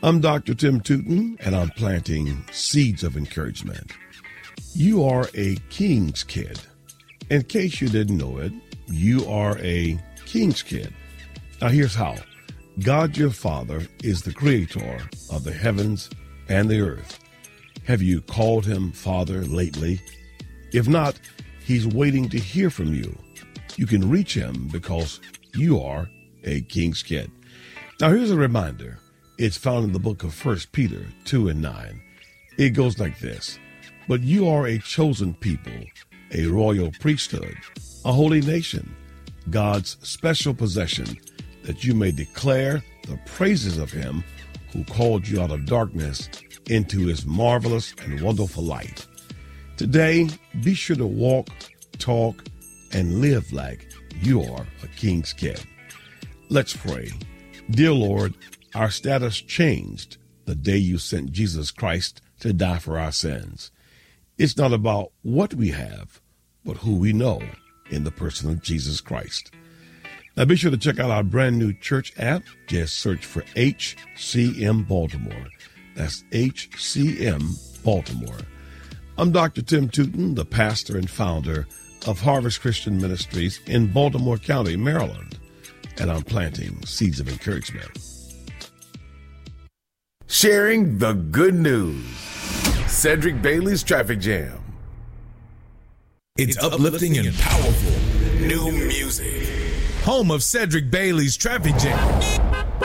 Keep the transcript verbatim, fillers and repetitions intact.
I'm Doctor Tim Tootin, and I'm planting seeds of encouragement. You are a king's kid. In case you didn't know it, you are a king's kid. Now here's how. God your Father is the creator of the heavens and the earth. Have you called him Father lately? If not, he's waiting to hear from you. You can reach him because you are a king's kid. Now here's a reminder. It's found in the book of First Peter two and nine. It goes like this. But you are a chosen people, a royal priesthood, a holy nation, God's special possession, that you may declare the praises of him who called you out of darkness into his marvelous and wonderful light. Today, be sure to walk, talk, and live like you are a king's kid. Let's pray. Dear Lord, our status changed the day you sent Jesus Christ to die for our sins. It's not about what we have, but who we know in the person of Jesus Christ. Now be sure to check out our brand new church app. Just search for H C M Baltimore. That's H C M Baltimore. I'm Doctor Tim Tootin, the pastor and founder of Harvest Christian Ministries in Baltimore County, Maryland, and I'm planting seeds of encouragement. Sharing the good news. Cedric Bailey's Traffic Jam. It's, it's uplifting, uplifting and powerful. New music. Home of Cedric Bailey's Traffic Jam.